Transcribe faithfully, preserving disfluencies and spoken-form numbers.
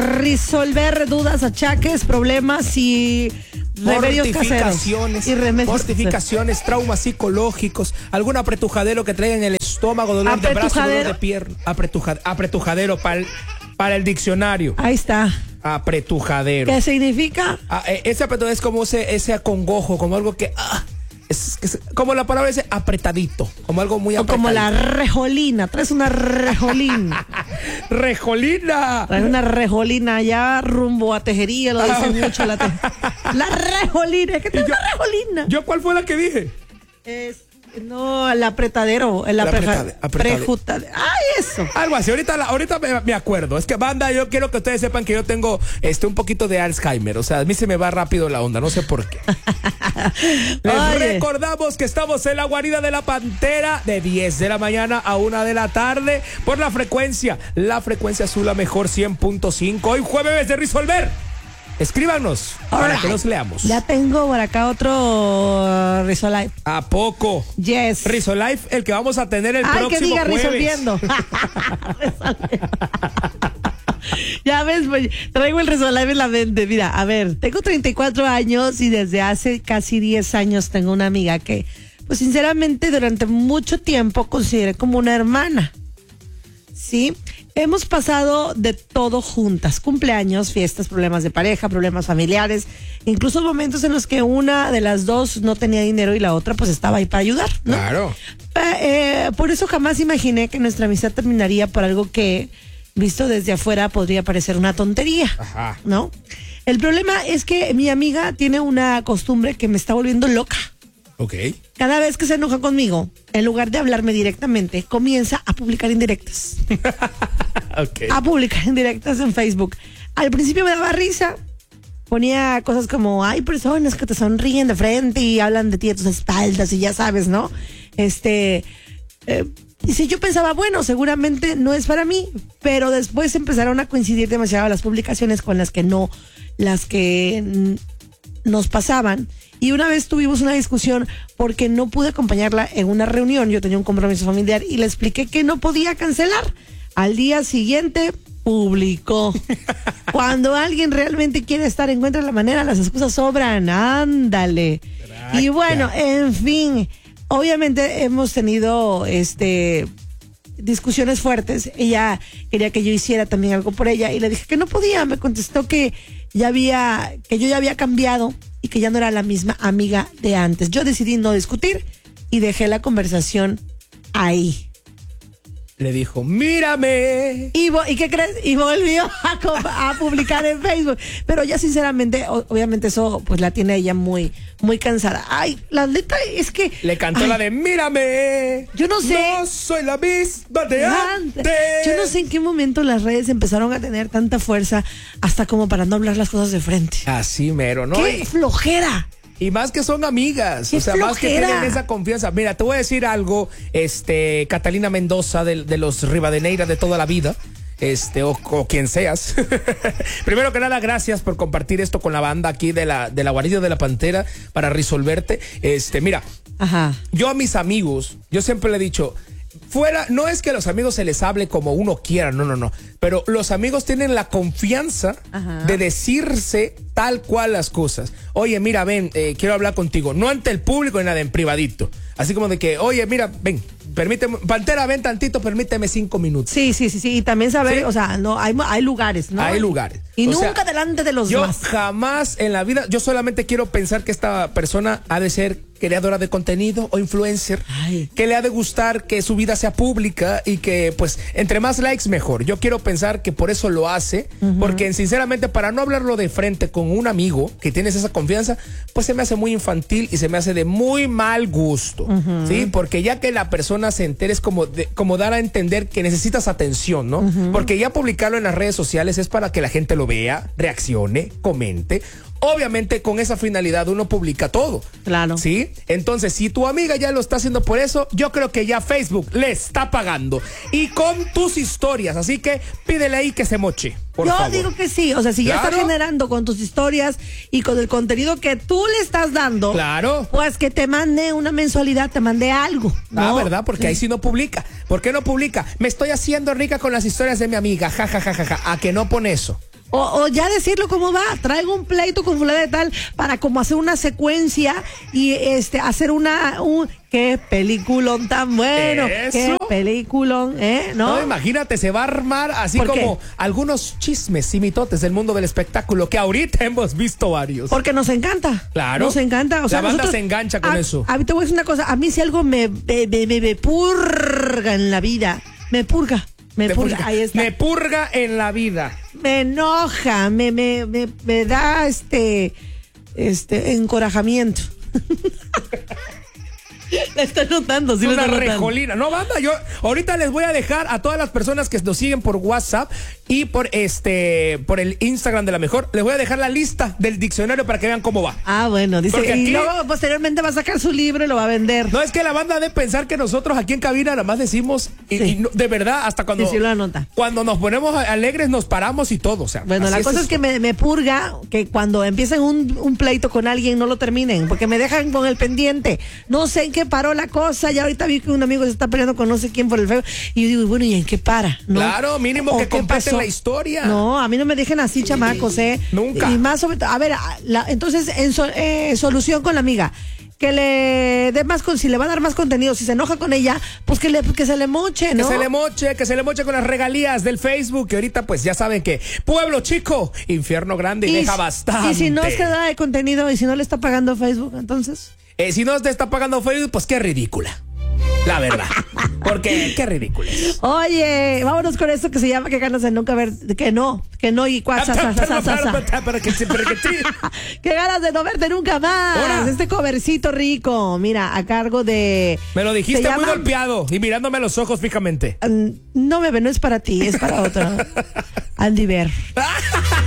resolver dudas, achaques, problemas y remedios caseros. Y remedios mortificaciones, caseros. Traumas psicológicos, algún apretujadero que traiga en el estómago, dolor de brazo, dolor de pierna. Apretuja, apretujadero para el, para el diccionario. Ahí está. Apretujadero. ¿Qué significa? Ah, ese apretujadero es como ese, ese acongojo, como algo que... Ah, Es, es como la palabra dice, apretadito, como algo muy apretadito. O como la rejolina, traes una rejolina. ¡Rejolina! Traes una rejolina allá rumbo a Tejería, lo dicen mucho la te... La rejolina, es que traes una rejolina. ¿Yo cuál fue la que dije? Es... No, el apretadero, el apretadero. Ay, eso. Algo así, ahorita, ahorita me, me acuerdo. Es que, banda, yo quiero que ustedes sepan que yo tengo este un poquito de Alzheimer. O sea, a mí se me va rápido la onda, no sé por qué. Les recordamos que estamos en la guarida de la Pantera de diez de la mañana a una de la tarde por la frecuencia, la frecuencia azul, la mejor cien punto cinco. Hoy jueves de Resolver. Escríbanos para right. que nos leamos. Ya tengo por acá otro uh, Risolife. ¿A poco? Yes. Risolife, el que vamos a tener el Ay, próximo que diga jueves. Resolviendo. Ya ves, pues, traigo el Risolife en la mente. Mira, a ver, tengo treinta y cuatro años y desde hace casi diez años tengo una amiga que, pues sinceramente, durante mucho tiempo consideré como una hermana. ¿Sí? Hemos pasado de todo juntas, cumpleaños, fiestas, problemas de pareja, problemas familiares, incluso momentos en los que una de las dos no tenía dinero y la otra pues estaba ahí para ayudar, ¿no? Claro. Eh, por eso jamás imaginé que nuestra amistad terminaría por algo que, visto desde afuera, podría parecer una tontería, Ajá. ¿no? El problema es que mi amiga tiene una costumbre que me está volviendo loca. Ok. Cada vez que se enoja conmigo, en lugar de hablarme directamente, comienza a publicar indirectas. Okay. A publicar indirectas en Facebook. Al principio me daba risa. Ponía cosas como, hay personas que te sonríen de frente y hablan de ti a tus espaldas y ya sabes, ¿no? Este... Eh, y si yo pensaba, bueno, seguramente no es para mí, pero después empezaron a coincidir demasiado las publicaciones con las que no, las que n- nos pasaban. Y una vez tuvimos una discusión porque no pude acompañarla en una reunión. Yo tenía un compromiso familiar y le expliqué que no podía cancelar. Al día siguiente, publicó. Cuando alguien realmente quiere estar, encuentra la manera, las excusas sobran. Ándale. Gracias. Y bueno, en fin, obviamente hemos tenido este discusiones fuertes. Ella quería que yo hiciera también algo por ella y le dije que no podía. Me contestó que ya había, que yo ya había cambiado y que ya no era la misma amiga de antes. Yo decidí no discutir y dejé la conversación ahí. Le dijo, mírame. ¿Y, vo- ¿y qué crees? Y volvió a, co- a publicar en Facebook. Pero ya sinceramente, o- obviamente eso pues la tiene ella muy, muy cansada. Ay, la neta es que... Le cantó ay, la de mírame. Yo no sé. No soy la misma de antes. Yo no sé en qué momento las redes empezaron a tener tanta fuerza hasta como para no hablar las cosas de frente. Así mero, ¿no? ¡Qué Y, flojera! y más que son amigas, ¡Qué o sea, más que flojera! tienen esa confianza. Mira, te voy a decir algo, este, Catalina Mendoza de, de los Rivadeneira de toda la vida. Este, o, o quien seas. Primero que nada, gracias por compartir esto con la banda aquí de la, de la guarida de la Pantera para resolverte. Este, mira, Ajá. yo a mis amigos, yo siempre le he dicho, fuera, no es que a los amigos se les hable como uno quiera, no, no, no. Pero los amigos tienen la confianza Ajá. de decirse tal cual las cosas. Oye, mira, ven, eh, quiero hablar contigo. No ante el público ni nada, en privadito. Así como de que, oye, mira, ven, permíteme, Pantera, ven tantito, permíteme cinco minutos. Sí, sí, sí, sí. Y también saber, ¿Sí? o sea, no, hay, hay lugares, ¿no? Hay lugares. Y O nunca sea, delante de los yo demás. jamás en la vida, yo solamente quiero pensar que esta persona ha de ser creadora de contenido o influencer, Ay. que le ha de gustar que su vida sea pública y que pues entre más likes mejor. Yo quiero pensar que por eso lo hace, uh-huh. porque sinceramente para no hablarlo de frente con un amigo que tienes esa confianza, pues se me hace muy infantil y se me hace de muy mal gusto, uh-huh. ¿sí? Porque ya que la persona se entere es como, de, como dar a entender que necesitas atención, ¿no? Uh-huh. Porque ya publicarlo en las redes sociales es para que la gente lo vea, reaccione, comente. Obviamente con esa finalidad uno publica todo. Claro. ¿Sí? Entonces, si tu amiga ya lo está haciendo por eso, yo creo que ya Facebook le está pagando. Y con tus historias. Así que pídele ahí que se moche, por Yo favor. digo que sí. O sea, si ya Claro. está generando con tus historias y con el contenido que tú le estás dando, Claro. pues que te mande una mensualidad, te mande algo, ¿no? Ah, ¿verdad? Porque ahí sí no publica. ¿Por qué no publica? Me estoy haciendo rica con las historias de mi amiga. Ja, ja, ja, ja, ja. ¿A que no pone eso? O, o ya decirlo cómo va, traigo un pleito con fulana de tal para como hacer una secuencia y este hacer una un qué peliculón tan bueno, Eso. qué peliculón, ¿eh? ¿No? No, imagínate, se va a armar así ¿Por como qué? algunos chismes y mitotes del mundo del espectáculo que ahorita hemos visto varios. Porque nos encanta. Claro. Nos encanta. O sea, La banda nosotros- se engancha con a, eso. A mí te voy a decir una cosa. A mí si algo me, me, me, me- me purga en la vida, me purga. Me Me purga. purga, Ahí está. me purga en la vida. Me enoja, me, me, me, me da este, este, encorajamiento. La estoy notando, sí, Es me una estoy notando. rejolina. No, banda, yo ahorita les voy a dejar a todas las personas que nos siguen por WhatsApp y por este por el Instagram de La Mejor, les voy a dejar la lista del diccionario para que vean cómo va. Ah, bueno, dice, Porque y aquí- luego posteriormente va a sacar su libro y lo va a vender. No es que la banda de pensar que nosotros aquí en cabina nada más decimos y, Sí. y no- de verdad hasta cuando Sí, sí lo anota. cuando nos ponemos alegres nos paramos y todo, o sea. Bueno, así la cosa es, esto. que me, me purga que cuando empiecen un, un pleito con alguien no lo terminen, porque me dejan con el pendiente. No sé en qué paró la cosa, ya ahorita vi que un amigo se está peleando con no sé quién por el feo, y yo digo, bueno, ¿y en qué para? ¿No? Claro, mínimo ¿O que qué comparten pasó? la historia. No, a mí no me dejen así, chamacos, ¿eh? Nunca. Y más sobre todo, a ver, a- la- entonces, en so- eh, solución con la amiga. Que le dé más, con, si le va a dar más contenido, si se enoja con ella, pues que, le, que se le moche, ¿no? Que se le moche, que se le moche con las regalías del Facebook, que ahorita pues ya saben que pueblo chico, infierno grande y, deja si- bastante. Y si no es que da de contenido y si no le está pagando Facebook, entonces. Eh, si no te está pagando Facebook, pues qué ridícula. La verdad. Porque qué ridícula es. Oye, vámonos con esto que se llama que ganas de nunca ver, que no, que no y cuá, sa, sa, sa, sa, sa, sa. Para que sí, para que sí. Qué ganas de no verte nunca más. Ahora. Este covercito rico, mira, a cargo de. Me lo dijiste se muy llama- golpeado y mirándome a los ojos fijamente. Mm, No, bebé, no es para ti, es para otro. Andy Ver.